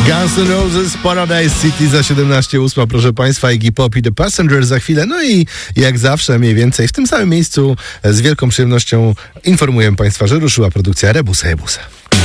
Guns N' Roses, Paradise City za 17:08, proszę Państwa, Iggy Pop i The Passengers za chwilę. No i jak zawsze, mniej więcej w tym samym miejscu z wielką przyjemnością informuję Państwa, że ruszyła produkcja Rebusa Jebusa.